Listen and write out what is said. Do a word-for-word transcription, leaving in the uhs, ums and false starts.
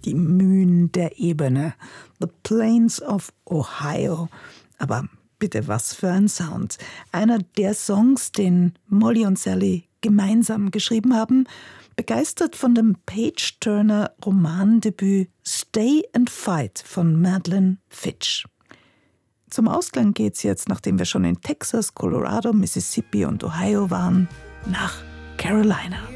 die Mühen der Ebene. The Plains of Ohio. Aber bitte, was für ein Sound. Einer der Songs, den Molly und Sally gemeinsam geschrieben haben, begeistert von dem Page-Turner-Romandebüt Stay and Fight von Madeline Fitch. Zum Ausklang geht's jetzt, nachdem wir schon in Texas, Colorado, Mississippi und Ohio waren, nach Carolina.